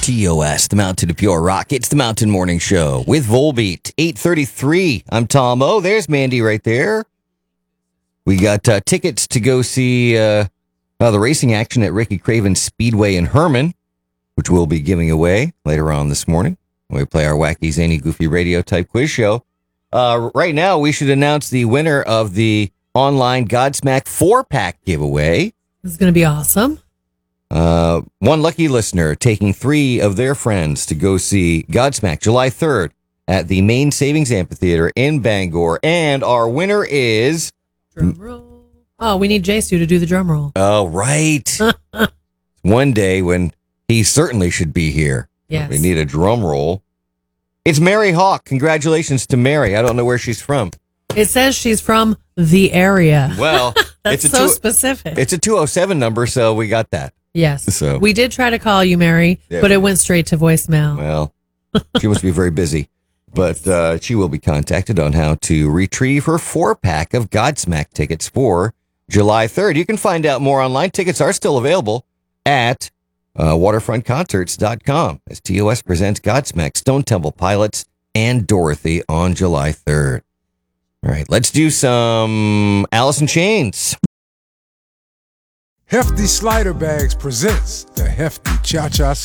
TOS, the Mountain of Pure Rock. It's the Mountain Morning Show with Volbeat. 8:33. I'm Tom O. There's Mandy right there. We got tickets to go see the racing action at Ricky Craven Speedway in Herman, which we'll be giving away later on this morning when we play our wacky, zany, goofy radio type quiz show. Right now, we should announce the winner of the online Godsmack 4-pack giveaway. This is going to be awesome. One lucky listener taking 3 of their friends to go see Godsmack July 3rd at the Main Savings Amphitheater in Bangor. And our winner is... Drum roll. Oh, we need Jaisu to do the drum roll. Oh, right. One day when he certainly should be here. Yes. We need a drum roll. It's Mary Hawk. Congratulations to Mary. I don't know where she's from. It says she's from the area. Well, That's it's so specific. It's a 207 number, so we got that. Yes. So we did try to call you, Mary, but it went straight to voicemail. Well, she must be very busy. But she will be contacted on how to retrieve her 4-pack of Godsmack tickets for July 3rd. You can find out more online. Tickets are still available at waterfrontconcerts.com as TOS presents Godsmack, Stone Temple Pilots, and Dorothy on July 3rd. All right, let's do some Alice in Chains. Hefty Slider Bags presents the Hefty Cha-Cha Slide.